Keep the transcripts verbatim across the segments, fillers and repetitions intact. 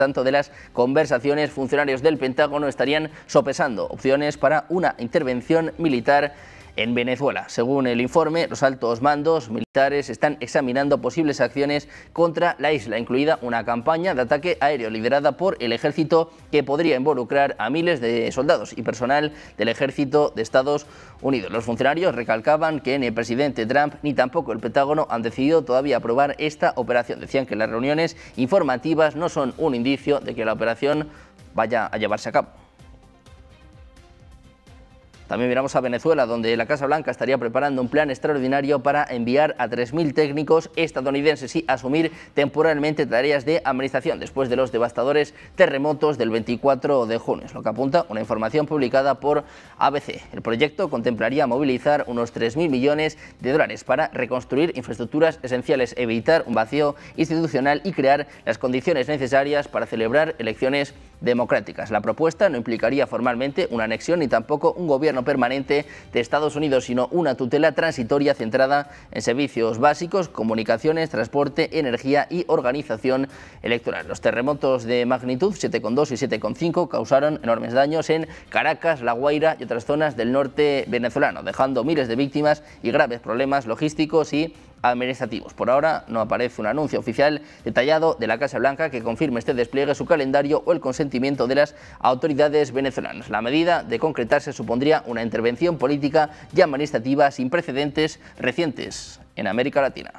tanto de las conversaciones, funcionarios del Pentágono estarían sopesando opciones para una intervención militar en Venezuela. Según el informe, los altos mandos militares están examinando posibles acciones contra la isla, incluida una campaña de ataque aéreo liderada por el ejército que podría involucrar a miles de soldados y personal del ejército de Estados Unidos. Los funcionarios recalcaban que ni el presidente Trump ni tampoco el Pentágono han decidido todavía aprobar esta operación. Decían que las reuniones informativas no son un indicio de que la operación vaya a llevarse a cabo. También miramos a Venezuela, donde la Casa Blanca estaría preparando un plan extraordinario para enviar a tres mil técnicos estadounidenses y asumir temporalmente tareas de administración después de los devastadores terremotos del veinticuatro de junio. Es lo que apunta una información publicada por A B C. El proyecto contemplaría movilizar unos tres mil millones de dólares para reconstruir infraestructuras esenciales, evitar un vacío institucional y crear las condiciones necesarias para celebrar elecciones democráticas. La propuesta no implicaría formalmente una anexión ni tampoco un gobierno permanente de Estados Unidos, sino una tutela transitoria centrada en servicios básicos, comunicaciones, transporte, energía y organización electoral. Los terremotos de magnitud siete coma dos y siete coma cinco causaron enormes daños en Caracas, La Guaira y otras zonas del norte venezolano, dejando miles de víctimas y graves problemas logísticos y administrativos. Por ahora no aparece un anuncio oficial detallado de la Casa Blanca que confirme este despliegue, su calendario o el consentimiento de las autoridades venezolanas. La medida, de concretarse, supondría una intervención política y administrativa sin precedentes recientes en América Latina.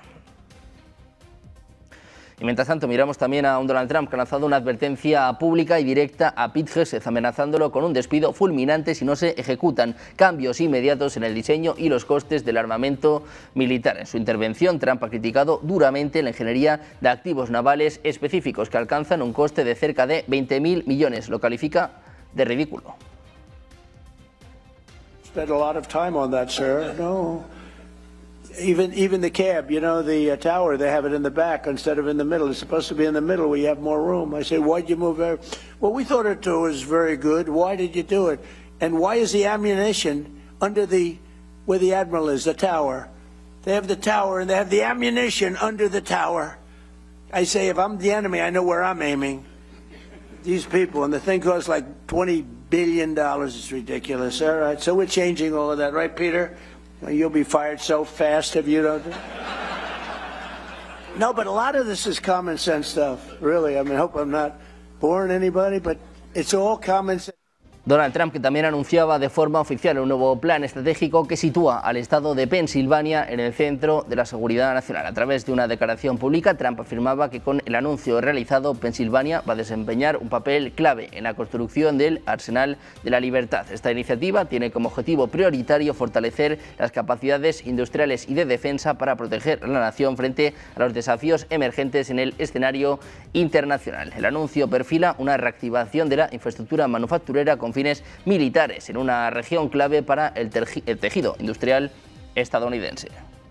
Y mientras tanto miramos también a un Donald Trump que ha lanzado una advertencia pública y directa a Pete Hegseth, amenazándolo con un despido fulminante si no se ejecutan cambios inmediatos en el diseño y los costes del armamento militar. En su intervención, Trump ha criticado duramente la ingeniería de activos navales específicos que alcanzan un coste de cerca de veinte mil millones. Lo califica de ridículo. Spent a lot of time on that, sir. No. Even even the cab, you know, the uh, tower, they have it in the back instead of in the middle. It's supposed to be in the middle where you have more room. I say, why'd you move there? Well, we thought it was very good. Why did you do it? And why is the ammunition under the, where the admiral is, the tower? They have the tower and they have the ammunition under the tower. I say, if I'm the enemy, I know where I'm aiming. These people, and the thing costs like twenty billion dollars. It's ridiculous. All right, so we're changing all of that, right, Peter? You'll be fired so fast if you don't. No, but a lot of this is common sense stuff, really. I mean, I hope I'm not boring anybody, but it's all common sense. Donald Trump, que también anunciaba de forma oficial un nuevo plan estratégico que sitúa al estado de Pensilvania en el centro de la seguridad nacional. A través de una declaración pública, Trump afirmaba que con el anuncio realizado, Pensilvania va a desempeñar un papel clave en la construcción del Arsenal de la Libertad. Esta iniciativa tiene como objetivo prioritario fortalecer las capacidades industriales y de defensa para proteger a la nación frente a los desafíos emergentes en el escenario internacional. El anuncio perfila una reactivación de la infraestructura manufacturera con fines militares en una región clave para el, el tejido industrial estadounidense.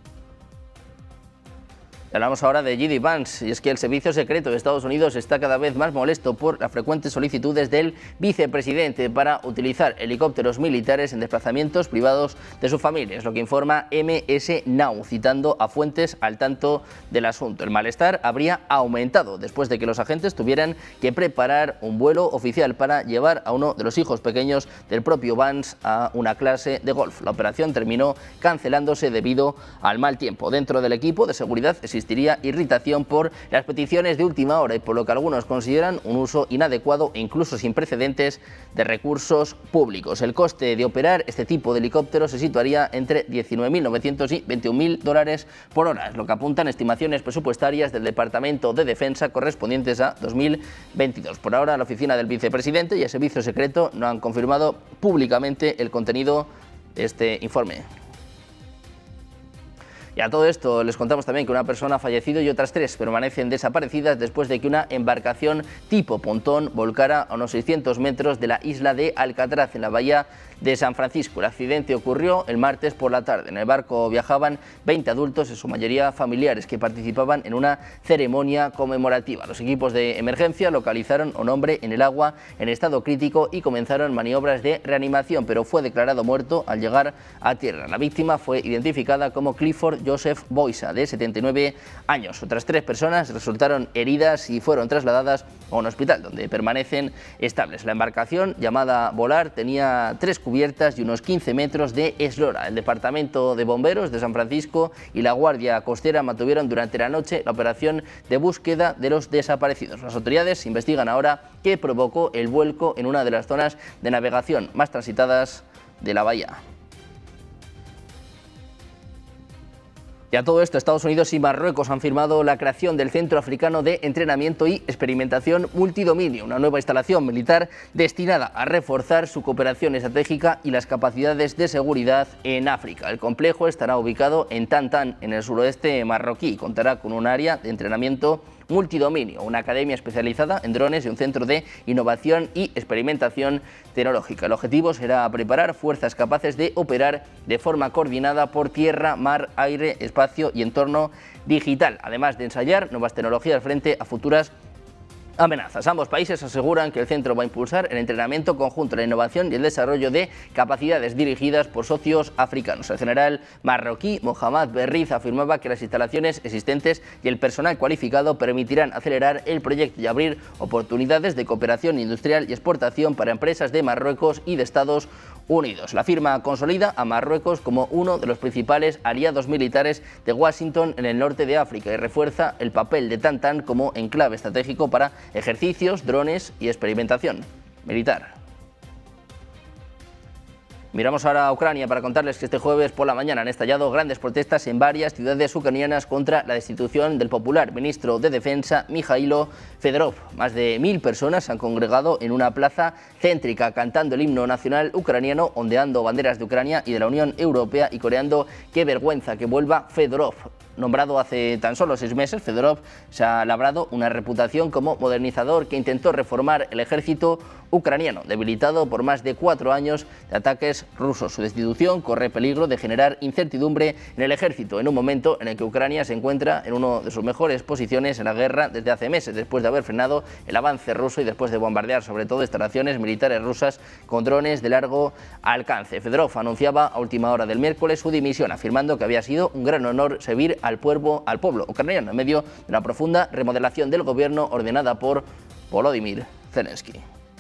Hablamos ahora de J D Vance, y es que el servicio secreto de Estados Unidos está cada vez más molesto por las frecuentes solicitudes del vicepresidente para utilizar helicópteros militares en desplazamientos privados de su familia. Es lo que informa M S Now, citando a fuentes al tanto del asunto. El malestar habría aumentado después de que los agentes tuvieran que preparar un vuelo oficial para llevar a uno de los hijos pequeños del propio Vance a una clase de golf. La operación terminó cancelándose debido al mal tiempo. Dentro del equipo de seguridad existiría irritación por las peticiones de última hora y por lo que algunos consideran un uso inadecuado e incluso sin precedentes de recursos públicos. El coste de operar este tipo de helicópteros se situaría entre diecinueve mil novecientos y veintiún mil dólares por hora, es lo que apuntan estimaciones presupuestarias del Departamento de Defensa correspondientes a dos mil veintidós. Por ahora, la oficina del vicepresidente y el servicio secreto no han confirmado públicamente el contenido de este informe. Y a todo esto les contamos también que una persona ha fallecido y otras tres permanecen desaparecidas después de que una embarcación tipo pontón volcara a unos seiscientos metros de la isla de Alcatraz, en la bahía de San Francisco. El accidente ocurrió el martes por la tarde. En el barco viajaban veinte adultos, en su mayoría familiares, que participaban en una ceremonia conmemorativa. Los equipos de emergencia localizaron a un hombre en el agua en estado crítico y comenzaron maniobras de reanimación, pero fue declarado muerto al llegar a tierra. La víctima fue identificada como Clifford Joseph Boisa, de setenta y nueve años. Otras tres personas resultaron heridas y fueron trasladadas a un hospital donde permanecen estables. La embarcación, llamada Volar, tenía tres cubiertas y unos quince metros de eslora. El Departamento de Bomberos de San Francisco y la Guardia Costera mantuvieron durante la noche la operación de búsqueda de los desaparecidos. Las autoridades investigan ahora qué provocó el vuelco en una de las zonas de navegación más transitadas de la bahía. Y a todo esto, Estados Unidos y Marruecos han firmado la creación del Centro Africano de Entrenamiento y Experimentación Multidominio, una nueva instalación militar destinada a reforzar su cooperación estratégica y las capacidades de seguridad en África. El complejo estará ubicado en Tantan, en el suroeste marroquí, y contará con un área de entrenamiento multidominio, una academia especializada en drones y un centro de innovación y experimentación tecnológica. El objetivo será preparar fuerzas capaces de operar de forma coordinada por tierra, mar, aire, espacio y entorno digital, además de ensayar nuevas tecnologías frente a futuras amenazas. Ambos países aseguran que el centro va a impulsar el entrenamiento conjunto, la innovación y el desarrollo de capacidades dirigidas por socios africanos. El general marroquí Mohamed Berriz afirmaba que las instalaciones existentes y el personal cualificado permitirán acelerar el proyecto y abrir oportunidades de cooperación industrial y exportación para empresas de Marruecos y de Estados Unidos. La firma consolida a Marruecos como uno de los principales aliados militares de Washington en el norte de África y refuerza el papel de Tantan como enclave estratégico para ejercicios, drones y experimentación militar. Miramos ahora a Ucrania para contarles que este jueves por la mañana han estallado grandes protestas en varias ciudades ucranianas contra la destitución del popular ministro de Defensa Mikhailo Fedorov. Más de mil personas se han congregado en una plaza céntrica cantando el himno nacional ucraniano, ondeando banderas de Ucrania y de la Unión Europea y coreando "qué vergüenza que vuelva Fedorov". Nombrado hace tan solo seis meses, Fedorov se ha labrado una reputación como modernizador que intentó reformar el ejército ucraniano, debilitado por más de cuatro años de ataques rusos. Su destitución corre peligro de generar incertidumbre en el ejército, en un momento en el que Ucrania se encuentra en una de sus mejores posiciones en la guerra desde hace meses, después de haber frenado el avance ruso y después de bombardear sobre todo instalaciones militares rusas con drones de largo alcance. Fedorov anunciaba a última hora del miércoles su dimisión, afirmando que había sido un gran honor servir al pueblo, al pueblo ucraniano en medio de una profunda remodelación del gobierno ordenada por Volodymyr Zelensky.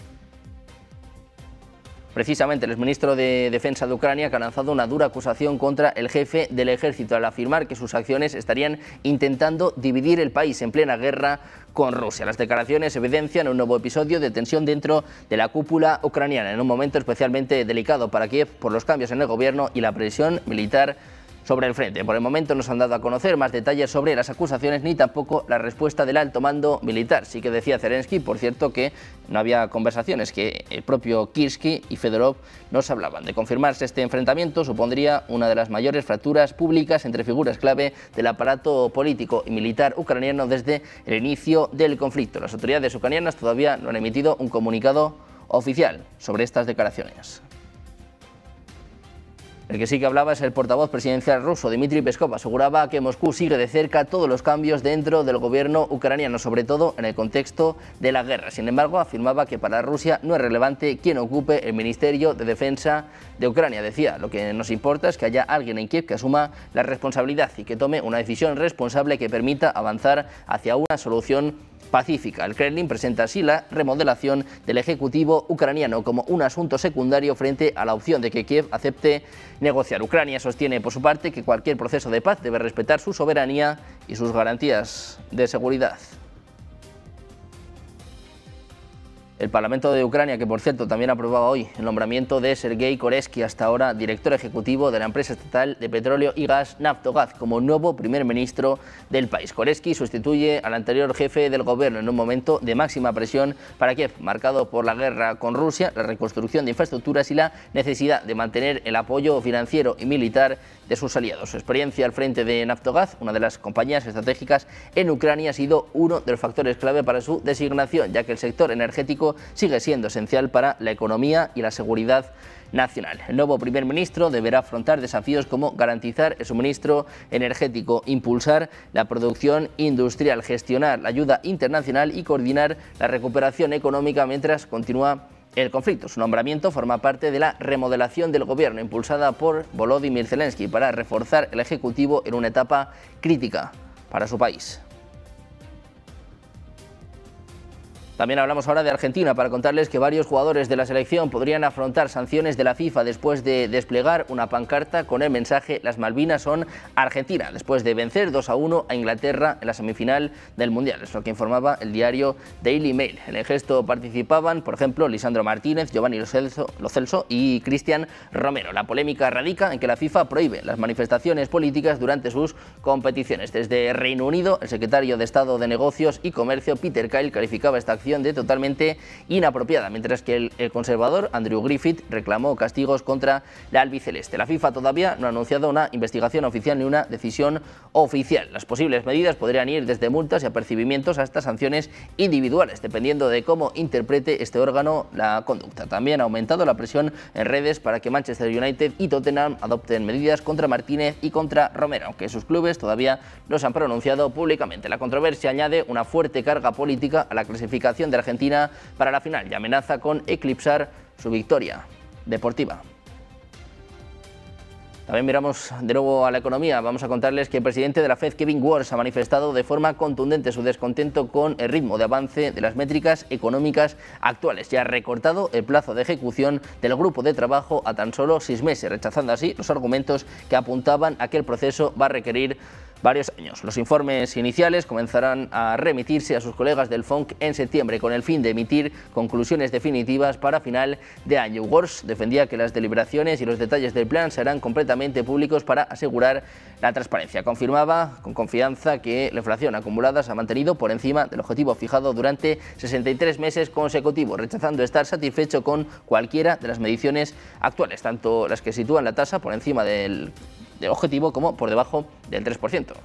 Precisamente el exministro de Defensa de Ucrania que ha lanzado una dura acusación contra el jefe del ejército al afirmar que sus acciones estarían intentando dividir el país en plena guerra con Rusia. Las declaraciones evidencian un nuevo episodio de tensión dentro de la cúpula ucraniana, en un momento especialmente delicado para Kiev por los cambios en el gobierno y la presión militar sobre el frente. Por el momento no se han dado a conocer más detalles sobre las acusaciones ni tampoco la respuesta del alto mando militar. Sí que decía Zelensky, por cierto, que no había conversaciones, que el propio Kirsky y Fedorov no se hablaban. De confirmarse este enfrentamiento supondría una de las mayores fracturas públicas entre figuras clave del aparato político y militar ucraniano desde el inicio del conflicto. Las autoridades ucranianas todavía no han emitido un comunicado oficial sobre estas declaraciones. El que sí que hablaba es el portavoz presidencial ruso, Dmitry Peskov. Aseguraba que Moscú sigue de cerca todos los cambios dentro del gobierno ucraniano, sobre todo en el contexto de la guerra. Sin embargo, afirmaba que para Rusia no es relevante quién ocupe el Ministerio de Defensa de Ucrania. Decía, lo que nos importa es que haya alguien en Kiev que asuma la responsabilidad y que tome una decisión responsable que permita avanzar hacia una solución pacífica. El Kremlin presenta así la remodelación del Ejecutivo ucraniano como un asunto secundario frente a la opción de que Kiev acepte negociar. Ucrania sostiene por su parte que cualquier proceso de paz debe respetar su soberanía y sus garantías de seguridad. El Parlamento de Ucrania, que por cierto también aprobaba hoy el nombramiento de Sergei Koreski, hasta ahora director ejecutivo de la empresa estatal de petróleo y gas Naftogaz, como nuevo primer ministro del país. Koreski sustituye al anterior jefe del gobierno en un momento de máxima presión para Kiev, marcado por la guerra con Rusia, la reconstrucción de infraestructuras y la necesidad de mantener el apoyo financiero y militar de sus aliados. Su experiencia al frente de Naftogaz, una de las compañías estratégicas en Ucrania, ha sido uno de los factores clave para su designación, ya que el sector energético sigue siendo esencial para la economía y la seguridad nacional. El nuevo primer ministro deberá afrontar desafíos como garantizar el suministro energético, impulsar la producción industrial, gestionar la ayuda internacional y coordinar la recuperación económica mientras continúa el conflicto. Su nombramiento forma parte de la remodelación del gobierno impulsada por Volodymyr Zelensky para reforzar el ejecutivo en una etapa crítica para su país. También hablamos ahora de Argentina para contarles que varios jugadores de la selección podrían afrontar sanciones de la FIFA después de desplegar una pancarta con el mensaje "Las Malvinas son Argentina", después de vencer dos a uno a Inglaterra en la semifinal del Mundial. Es lo que informaba el diario Daily Mail. En el gesto participaban, por ejemplo, Lisandro Martínez, Giovanni Lo Celso, Lo Celso y Cristian Romero. La polémica radica en que la FIFA prohíbe las manifestaciones políticas durante sus competiciones. Desde Reino Unido, el secretario de Estado de Negocios y Comercio, Peter Kyle, calificaba esta acción de totalmente inapropiada, mientras que el, el conservador Andrew Griffith reclamó castigos contra la albiceleste. La FIFA todavía no ha anunciado una investigación oficial ni una decisión oficial. Las posibles medidas podrían ir desde multas y apercibimientos hasta sanciones individuales, dependiendo de cómo interprete este órgano la conducta. También ha aumentado la presión en redes para que Manchester United y Tottenham adopten medidas contra Martínez y contra Romero, aunque sus clubes todavía no se han pronunciado públicamente. La controversia añade una fuerte carga política a la clasificación de Argentina para la final y amenaza con eclipsar su victoria deportiva. También miramos de nuevo a la economía. Vamos a contarles que el presidente de la Fed, Kevin Warsh, ha manifestado de forma contundente su descontento con el ritmo de avance de las métricas económicas actuales y ha recortado el plazo de ejecución del grupo de trabajo a tan solo seis meses, rechazando así los argumentos que apuntaban a que el proceso va a requerir varios años. Los informes iniciales comenzarán a remitirse a sus colegas del F O N C en septiembre con el fin de emitir conclusiones definitivas para final de año. Warsh defendía que las deliberaciones y los detalles del plan serán completamente públicos para asegurar la transparencia. Confirmaba con confianza que la inflación acumulada se ha mantenido por encima del objetivo fijado durante sesenta y tres meses consecutivos, rechazando estar satisfecho con cualquiera de las mediciones actuales, tanto las que sitúan la tasa por encima del de objetivo como por debajo del tres por ciento.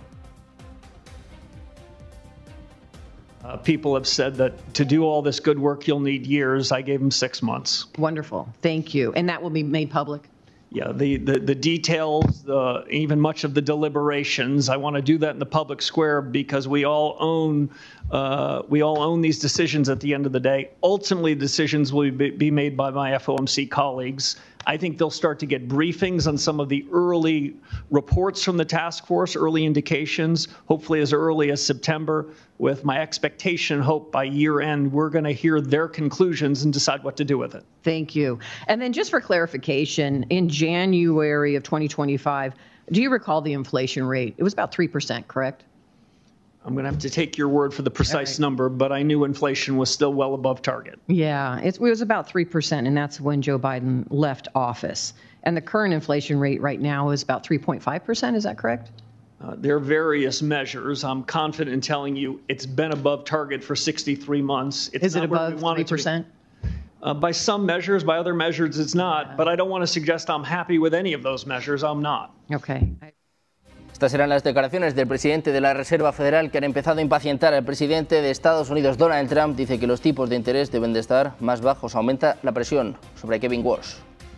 Uh, people have said that to do all this good work you'll need years. I gave them six months. Wonderful. Thank you. And that will be made public? Yeah, the, the, the details, the, even much of the deliberations, I want to do that in the public square because we all own uh, we all own these decisions at the end of the day. Ultimately, decisions will be, be made by my F O M C colleagues. I think they'll start to get briefings on some of the early reports from the task force, early indications, hopefully as early as September, with my expectation, hope by year end, we're going to hear their conclusions and decide what to do with it. Thank you. And then just for clarification, in January of twenty twenty-five, do you recall the inflation rate? It was about three percent, correct? I'm going to have to take your word for the precise right. number, but I knew inflation was still well above target. Yeah, it was about three percent, and that's when Joe Biden left office. And the current inflation rate right now is about three point five percent, is that correct? Uh, there are various measures. I'm confident in telling you it's been above target for sixty-three months. It's is it above three percent? Uh, by some measures, by other measures, it's not. Yeah. But I don't want to suggest I'm happy with any of those measures. I'm not. Okay. Estas serán las declaraciones del presidente de la Reserva Federal que han empezado a impacientar al presidente de Estados Unidos. Donald Trump dice que los tipos de interés deben de estar más bajos. Aumenta la presión sobre Kevin Warsh.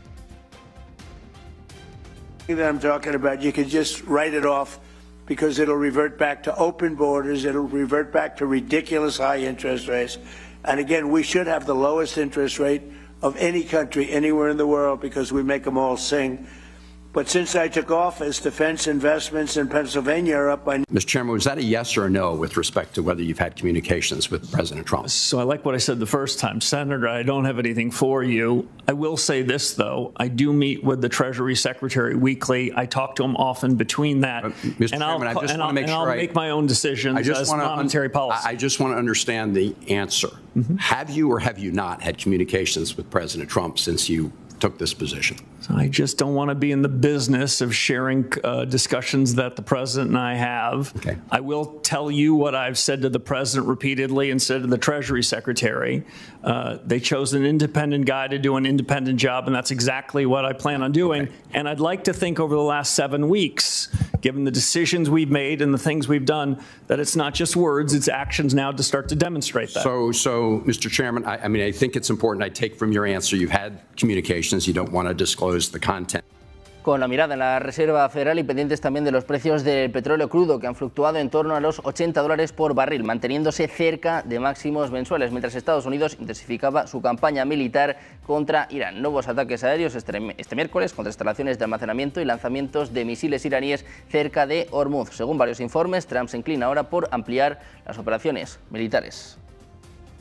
That I'm talking about, you could just write it off because it'll revert back to open borders, it'll revert back to ridiculous high interest rates. And again, we should have the lowest interest rate of any country anywhere in the world because we make them all sing. But since I took office, defense investments in Pennsylvania are up by... Mister Chairman, was that a yes or a no with respect to whether you've had communications with President Trump? So I like what I said the first time. Senator, I don't have anything for you. I will say this, though. I do meet with the Treasury Secretary weekly. I talk to him often between that. Uh, Mister And Chairman, I'll, I just and want to make and sure I'll I, make my own decisions I just as want monetary policy. I just want to understand the answer. Mm-hmm. Have you or have you not had communications with President Trump since you took this position? So I just don't want to be in the business of sharing uh, discussions that the president and I have. Okay. I will tell you what I've said to the president repeatedly and said to the Treasury Secretary. Uh, they chose an independent guy to do an independent job, and that's exactly what I plan on doing. Okay. And I'd like to think over the last seven weeks, given the decisions we've made and the things we've done, that it's not just words, it's actions now to start to demonstrate that. So, so Mister Chairman, I, I mean, I think it's important. I take from your answer you've had communications. You don't want to disclose the content. Con la mirada en la Reserva Federal y pendientes también de los precios del petróleo crudo, que han fluctuado en torno a los ochenta dólares por barril, manteniéndose cerca de máximos mensuales, mientras Estados Unidos intensificaba su campaña militar contra Irán. Nuevos ataques aéreos este, este miércoles contra instalaciones de almacenamiento y lanzamientos de misiles iraníes cerca de Hormuz. Según varios informes, Trump se inclina ahora por ampliar las operaciones militares.